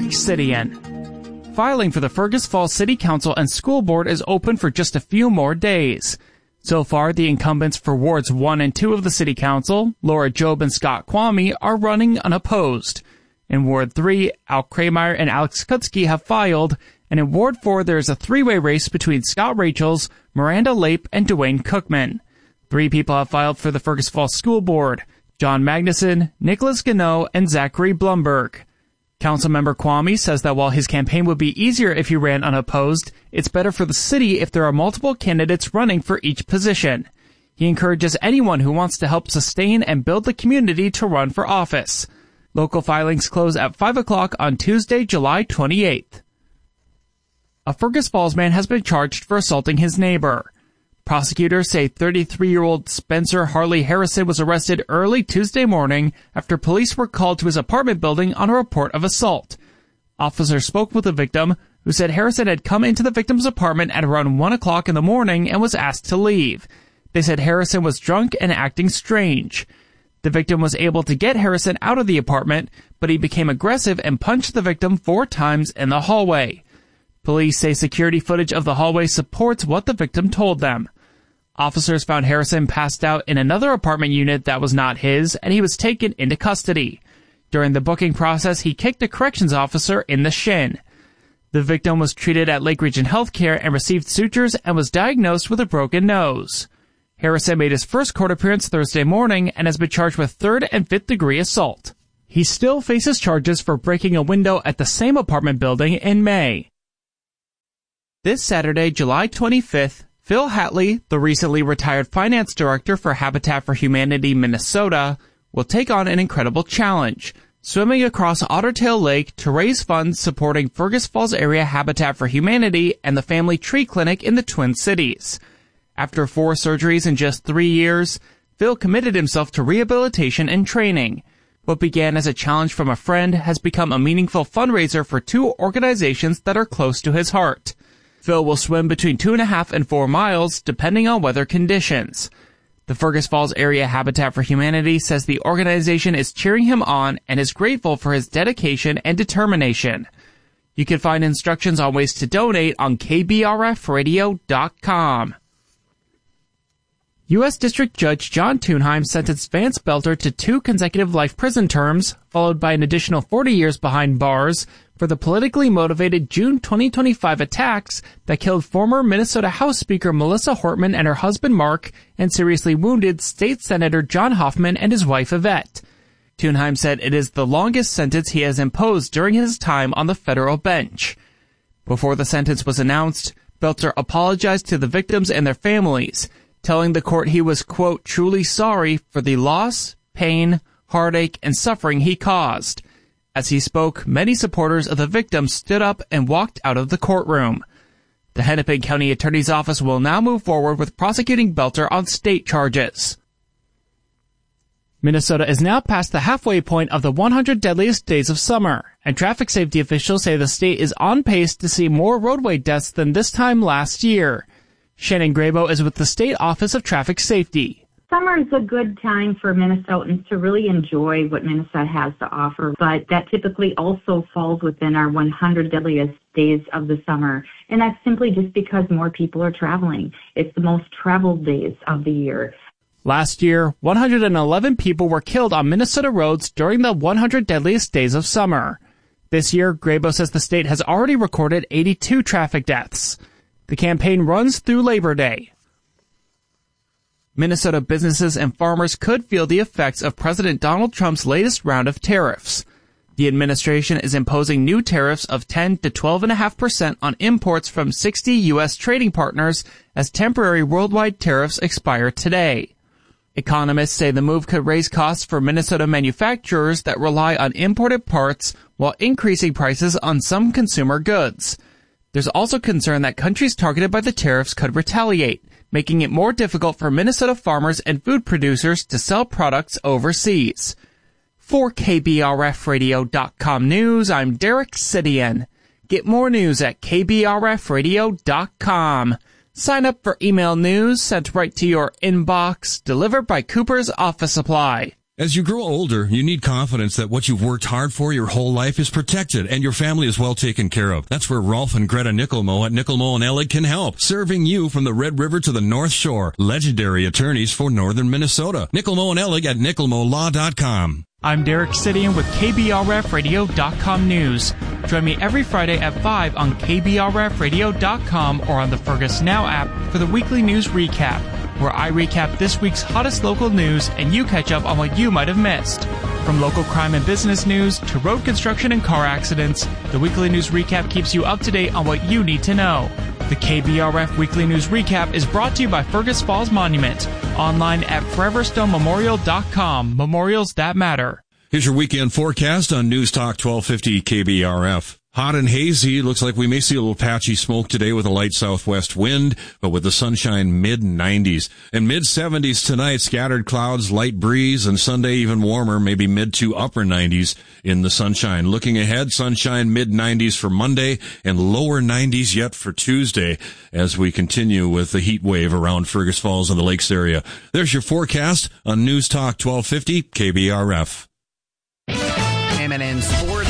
Sidian. Filing for the Fergus Falls City Council and School Board is open for just a few more days. So far, the incumbents for Wards one and two of the City Council, Laura Jobe and Scott Kwame, are running unopposed. In Ward three, Al Krameyer and Alex Kutsky have filed, and in Ward four there is a three-way race between Scott Rachels, Miranda Lape, and Dwayne Cookman. Three people have filed for the Fergus Falls School Board: John Magnuson, Nicholas Gano, and Zachary Blumberg. Councilmember Kwame says that while his campaign would be easier if he ran unopposed, it's better for the city if there are multiple candidates running for each position. He encourages anyone who wants to help sustain and build the community to run for office. Local filings close at five o'clock on Tuesday, July twenty-eighth. A Fergus Falls man has been charged for assaulting his neighbor. Prosecutors say thirty-three-year-old Spencer Harley Harrison was arrested early Tuesday morning after police were called to his apartment building on a report of assault. Officers spoke with the victim, who said Harrison had come into the victim's apartment at around one o'clock in the morning and was asked to leave. They said Harrison was drunk and acting strange. The victim was able to get Harrison out of the apartment, but he became aggressive and punched the victim four times in the hallway. Police say security footage of the hallway supports what the victim told them. Officers found Harrison passed out in another apartment unit that was not his, and he was taken into custody. During the booking process, he kicked a corrections officer in the shin. The victim was treated at Lake Region Healthcare and received sutures and was diagnosed with a broken nose. Harrison made his first court appearance Thursday morning and has been charged with third and fifth degree assault. He still faces charges for breaking a window at the same apartment building in May. This Saturday, July twenty-fifth, Phil Hatley, the recently retired finance director for Habitat for Humanity Minnesota, will take on an incredible challenge, swimming across Otter Tail Lake to raise funds supporting Fergus Falls area Habitat for Humanity and the Family Tree Clinic in the Twin Cities. After four surgeries in just three years, Phil committed himself to rehabilitation and training. What began as a challenge from a friend has become a meaningful fundraiser for two organizations that are close to his heart. Phil will swim between two and a half and four miles, depending on weather conditions. The Fergus Falls Area Habitat for Humanity says the organization is cheering him on and is grateful for his dedication and determination. You can find instructions on ways to donate on K B R F radio dot com. U S District Judge John Thunheim sentenced Vance Belter to two consecutive life prison terms, followed by an additional forty years behind bars, for the politically motivated June twenty twenty-five attacks that killed former Minnesota House Speaker Melissa Hortman and her husband Mark, and seriously wounded State Senator John Hoffman and his wife Yvette. Thunheim said it is the longest sentence he has imposed during his time on the federal bench. Before the sentence was announced, Belter apologized to the victims and their families, telling the court he was, quote, truly sorry for the loss, pain, heartache, and suffering he caused. As he spoke, many supporters of the victims stood up and walked out of the courtroom. The Hennepin County Attorney's Office will now move forward with prosecuting Belter on state charges. Minnesota is now past the halfway point of the one hundred deadliest days of summer, and traffic safety officials say the state is on pace to see more roadway deaths than this time last year. Shannon Grabo is with the State Office of Traffic Safety. Summer is a good time for Minnesotans to really enjoy what Minnesota has to offer, but that typically also falls within our one hundred deadliest days of the summer. And that's simply just because more people are traveling. It's the most traveled days of the year. Last year, one hundred eleven people were killed on Minnesota roads during the one hundred deadliest days of summer. This year, Grabo says the state has already recorded eighty-two traffic deaths. The campaign runs through Labor Day. Minnesota businesses and farmers could feel the effects of President Donald Trump's latest round of tariffs. The administration is imposing new tariffs of ten to twelve point five percent on imports from sixty U S trading partners as temporary worldwide tariffs expire today. Economists say the move could raise costs for Minnesota manufacturers that rely on imported parts while increasing prices on some consumer goods. There's also concern that countries targeted by the tariffs could retaliate, making it more difficult for Minnesota farmers and food producers to sell products overseas. For K B R F radio dot com News, I'm Derek Sidian. Get more news at K B R F radio dot com. Sign up for email news sent right to your inbox, delivered by Cooper's Office Supply. As you grow older, you need confidence that what you've worked hard for your whole life is protected and your family is well taken care of. That's where Rolf and Greta Nickelmo at Nickelmo and Ellig can help, serving you from the Red River to the North Shore. Legendary attorneys for Northern Minnesota. Nickelmo and Ellig at nickelmo law dot com. I'm Derek Sidian with K B R F radio dot com News. Join me every Friday at five on K B R F radio dot com or on the Fergus Now app for the weekly news recap, where I recap this week's hottest local news and you catch up on what you might have missed. From local crime and business news to road construction and car accidents, the weekly news recap keeps you up to date on what you need to know. The K B R F Weekly News Recap is brought to you by Fergus Falls Monument, online at forever stone memorial dot com. Memorials that matter. Here's your weekend forecast on News Talk twelve fifty K B R F. Hot and hazy. Looks like we may see a little patchy smoke today with a light southwest wind, but with the sunshine mid nineties. And mid seventies tonight, scattered clouds, light breeze, and Sunday even warmer, maybe mid to upper nineties in the sunshine. Looking ahead, sunshine mid nineties for Monday and lower nineties yet for Tuesday as we continue with the heat wave around Fergus Falls and the Lakes area. There's your forecast on News Talk twelve fifty K B R F. M and N Sports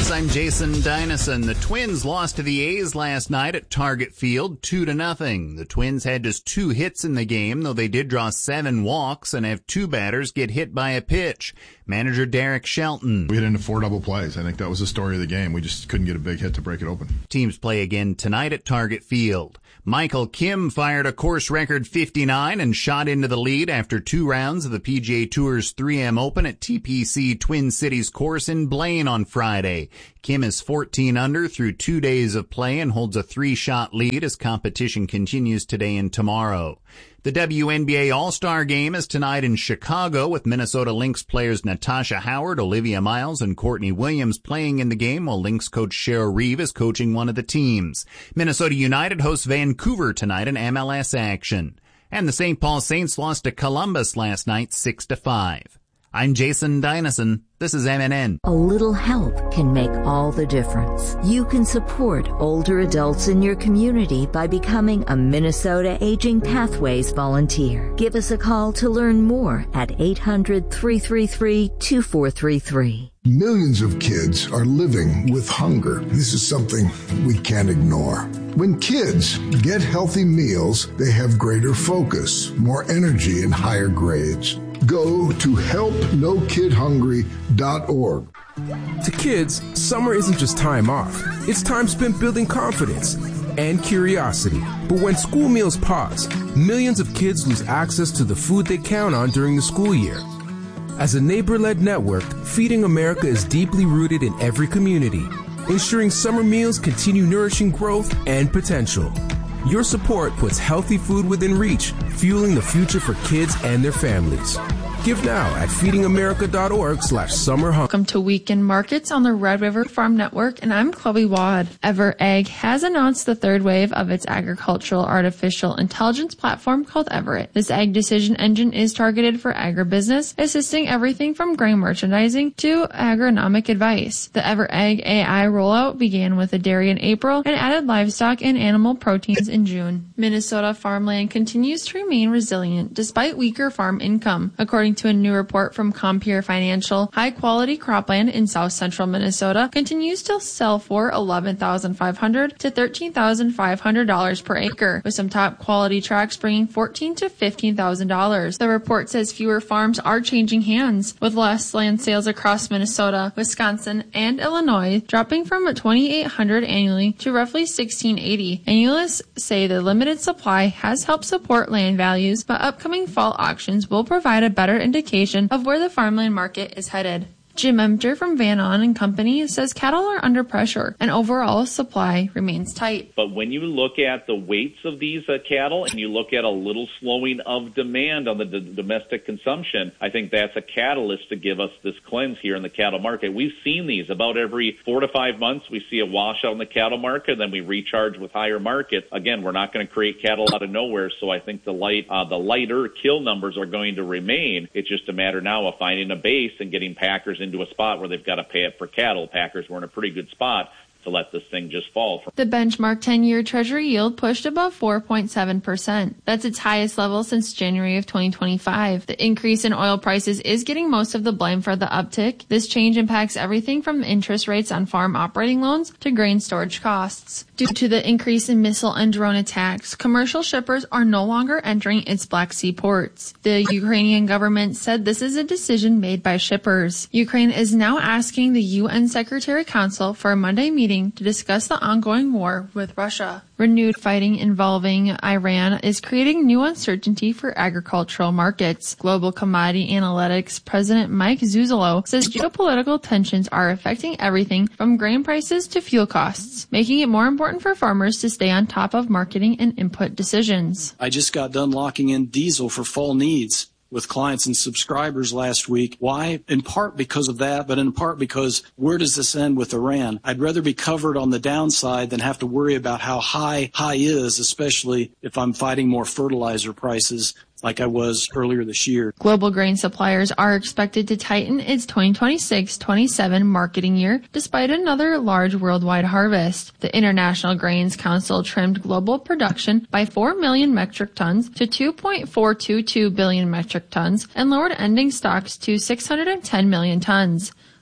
News, I'm Jason Dynison. The Twins lost to the A's last night at Target Field, two to nothing. The Twins had just two hits in the game, though they did draw seven walks and have two batters get hit by a pitch. Manager Derek Shelton. We hit into four double plays. I think that was the story of the game. We just couldn't get a big hit to break it open. Teams play again tonight at Target Field. Michael Kim fired a course record fifty-nine and shot into the lead after two rounds of the P G A Tour's three M Open at T P C Twin Cities course in Blaine on Friday. Kim is fourteen under through two days of play and holds a three-shot lead as competition continues today and tomorrow. The W N B A All-Star Game is tonight in Chicago with Minnesota Lynx players Natasha Howard, Olivia Miles, and Courtney Williams playing in the game while Lynx coach Cheryl Reeve is coaching one of the teams. Minnesota United hosts Vancouver tonight in M L S action. And the Saint Paul Saints lost to Columbus last night six to five. I'm Jason Dynison. This is M N N. A little help can make all the difference. You can support older adults in your community by becoming a Minnesota Aging Pathways volunteer. Give us a call to learn more at eight hundred, three three three, two four three three. Millions of kids are living with hunger. This is something we can't ignore. When kids get healthy meals, they have greater focus, more energy, and higher grades. Go to help no kid hungry dot org. To kids, summer isn't just time off. It's time spent building confidence and curiosity. But when school meals pause, millions of kids lose access to the food they count on during the school year. As a neighbor-led network, Feeding America is deeply rooted in every community, ensuring summer meals continue nourishing growth and potential. Your support puts healthy food within reach, fueling the future for kids and their families. Give now at feeding america dot org slash summer hunger. Welcome to Weekend Markets on the Red River Farm Network, and I'm Chloe Wad. EverAg has announced the third wave of its agricultural artificial intelligence platform called Everett. This ag decision engine is targeted for agribusiness, assisting everything from grain merchandising to agronomic advice. The EverAg A I rollout began with the dairy in April and added livestock and animal proteins in June. Minnesota farmland continues to remain resilient despite weaker farm income. According to a new report from Compeer Financial, high-quality cropland in south central Minnesota continues to sell for eleven thousand five hundred dollars to thirteen thousand five hundred dollars per acre, with some top-quality tracts bringing fourteen thousand to fifteen thousand dollars. The report says fewer farms are changing hands, with less land sales across Minnesota, Wisconsin, and Illinois dropping from twenty-eight hundred annually to roughly sixteen eighty. Analysts say the limited supply has helped support land values, but upcoming fall auctions will provide a better indication of where the farmland market is headed. Jim Emter from Van On and Company says cattle are under pressure and overall supply remains tight. But when you look at the weights of these uh, cattle and you look at a little slowing of demand on the d- domestic consumption, I think that's a catalyst to give us this cleanse here in the cattle market. We've seen these about every four to five months. We see a washout in the cattle market, and then we recharge with higher markets. Again, we're not going to create cattle out of nowhere, so I think the light, uh, the lighter kill numbers are going to remain. It's just a matter now of finding a base and getting packers in into a spot where they've got to pay it for cattle. Packers were in a pretty good spot to let this thing just fall. The benchmark ten-year Treasury yield pushed above four point seven percent. That's its highest level since January of twenty twenty-five. The increase in oil prices is getting most of the blame for the uptick. This change impacts everything from interest rates on farm operating loans to grain storage costs. Due to the increase in missile and drone attacks, commercial shippers are no longer entering its Black Sea ports. The Ukrainian government said this is a decision made by shippers. Ukraine is now asking the U N Secretary Council for a Monday meeting to discuss the ongoing war with Russia. Renewed fighting involving Iran is creating new uncertainty for agricultural markets. Global Commodity Analytics President Mike Zuzolo says geopolitical tensions are affecting everything from grain prices to fuel costs, making it more important for farmers to stay on top of marketing and input decisions. I just got done locking in diesel for fall needs with clients and subscribers last week. Why? In part because of that, but in part because where does this end with Iran? I'd rather be covered on the downside than have to worry about how high high is, especially if I'm fighting more fertilizer prices like I was earlier this year. Global grain suppliers are expected to tighten its twenty twenty-six twenty-seven marketing year despite another large worldwide harvest. The International Grains Council trimmed global production by four million metric tons to two point four two two billion metric tons and lowered ending stocks to six hundred ten million tons.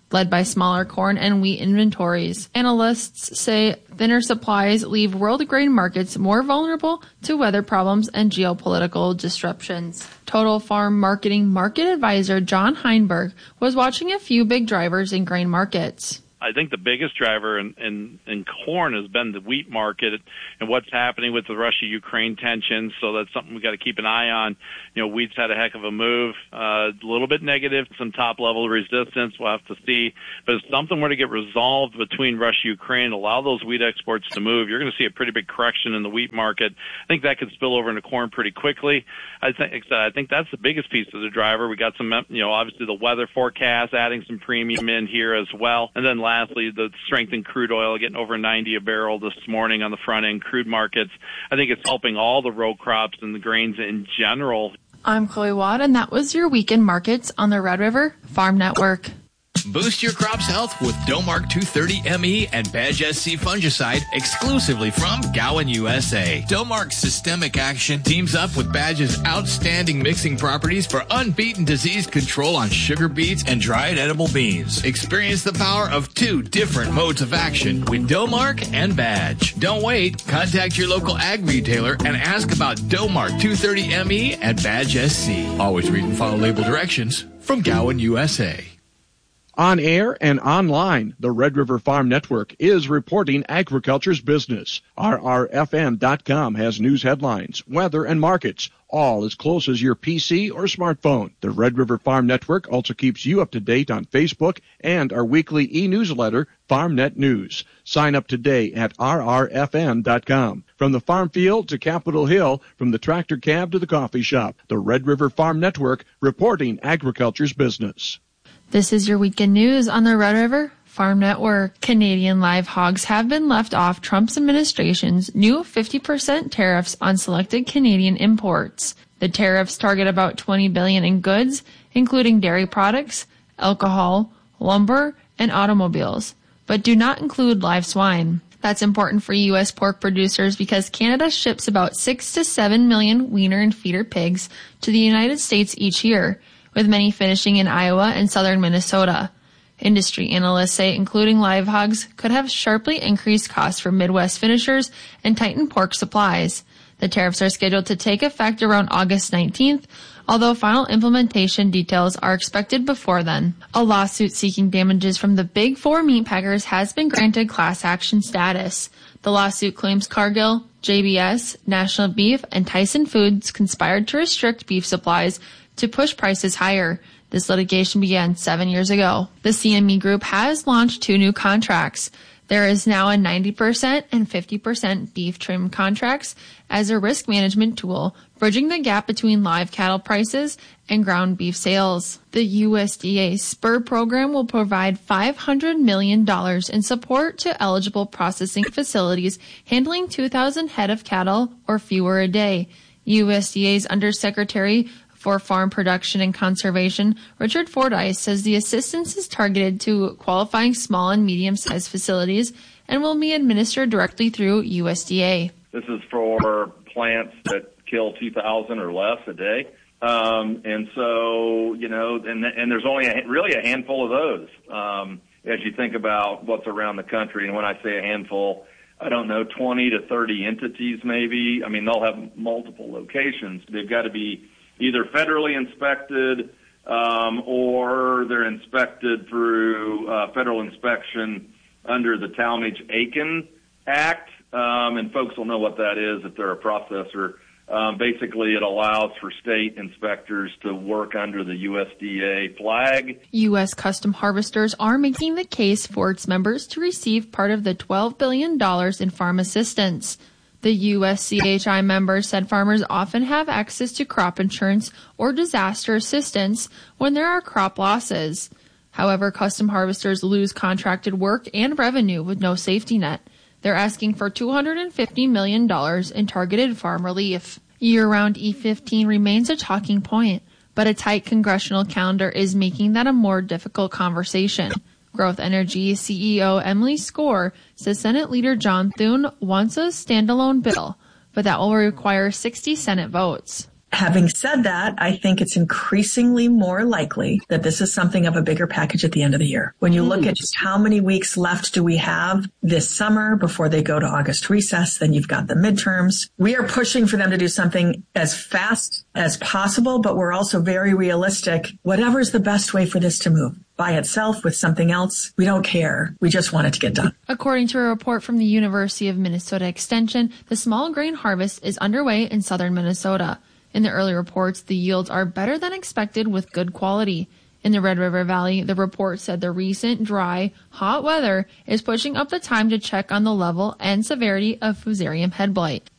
led by smaller corn and wheat inventories. Analysts say thinner supplies leave world grain markets more vulnerable to weather problems and geopolitical disruptions. Total Farm Marketing Market Advisor John Heinberg was watching a few big drivers in grain markets. I think the biggest driver in, in, in corn has been the wheat market and what's happening with the Russia-Ukraine tensions. So that's something we've got to keep an eye on. You know, wheat's had a heck of a move, uh, a little bit negative, some top-level resistance. We'll have to see. But if something were to get resolved between Russia-Ukraine, allow those wheat exports to move, you're going to see a pretty big correction in the wheat market. I think that could spill over into corn pretty quickly. I think I think that's the biggest piece of the driver. We got some, you know, obviously the weather forecast, adding some premium in here as well. And then lastly, the strength in crude oil, getting over ninety a barrel this morning on the front end crude markets. I think it's helping all the row crops and the grains in general. I'm Chloe Watt, and that was your weekend markets on the Red River Farm Network. Boost your crop's health with Domark two thirty M E and Badge S C fungicide exclusively from Gowan U S A. Domark's systemic action teams up with Badge's outstanding mixing properties for unbeaten disease control on sugar beets and dried edible beans. Experience the power of two different modes of action with Domark and Badge. Don't wait. Contact your local ag retailer and ask about Domark two thirty M E and Badge S C. Always read and follow label directions from Gowan U S A. On air and online, the Red River Farm Network is reporting agriculture's business. R R F N dot com has news headlines, weather, and markets, all as close as your P C or smartphone. The Red River Farm Network also keeps you up to date on Facebook and our weekly e-newsletter, FarmNet News. Sign up today at R R F N dot com. From the farm field to Capitol Hill, from the tractor cab to the coffee shop, the Red River Farm Network reporting agriculture's business. This is your weekend news on the Red River Farm Network. Canadian live hogs have been left off Trump's administration's new fifty percent tariffs on selected Canadian imports. The tariffs target about twenty billion dollars in goods, including dairy products, alcohol, lumber, and automobiles, but do not include live swine. That's important for U S pork producers because Canada ships about six to seven million weaner and feeder pigs to the United States each year, with many finishing in Iowa and southern Minnesota. Industry analysts say including live hogs could have sharply increased costs for Midwest finishers and tighten pork supplies. The tariffs are scheduled to take effect around August nineteenth, although final implementation details are expected before then. A lawsuit seeking damages from the Big Four meat packers has been granted class action status. The lawsuit claims Cargill, J B S, National Beef, and Tyson Foods conspired to restrict beef supplies to push prices higher. This litigation began seven years ago. The C M E Group has launched two new contracts. There is now a ninety percent and fifty percent beef trim contracts as a risk management tool, bridging the gap between live cattle prices and ground beef sales. The U S D A Spur program will provide five hundred million dollars in support to eligible processing facilities handling two thousand head of cattle or fewer a day. U S D A's Undersecretary for Farm Production and Conservation, Richard Fordyce, says the assistance is targeted to qualifying small and medium-sized facilities and will be administered directly through U S D A. This is for plants that kill two thousand or less a day. Um, and so, you know, and, and there's only a, really a handful of those um, as you think about what's around the country. And when I say a handful, I don't know, twenty to thirty entities maybe. I mean, they'll have multiple locations. They've got to be either federally inspected um, or they're inspected through uh, federal inspection under the Talmadge-Aiken Act. Um, and folks will know what that is if they're a processor. Um, basically, it allows for state inspectors to work under the U S D A flag. U S custom harvesters are making the case for its members to receive part of the twelve billion dollars in farm assistance. The U S C H I members said farmers often have access to crop insurance or disaster assistance when there are crop losses. However, custom harvesters lose contracted work and revenue with no safety net. They're asking for two hundred fifty million dollars in targeted farm relief. Year-round E fifteen remains a talking point, but a tight congressional calendar is making that a more difficult conversation. Growth Energy C E O Emily Skor says Senate Leader John Thune wants a standalone bill, but that will require sixty Senate votes. Having said that, I think it's increasingly more likely that this is something of a bigger package at the end of the year. When you look at just how many weeks left do we have this summer before they go to August recess, then you've got the midterms. We are pushing for them to do something as fast as possible, but we're also very realistic. Whatever's the best way for this to move. By itself, with something else, we don't care. We just want it to get done. According to a report from the University of Minnesota Extension, the small grain harvest is underway in southern Minnesota. In the early reports, the yields are better than expected with good quality. In the Red River Valley, the report said the recent dry, hot weather is pushing up the time to check on the level and severity of Fusarium head blight.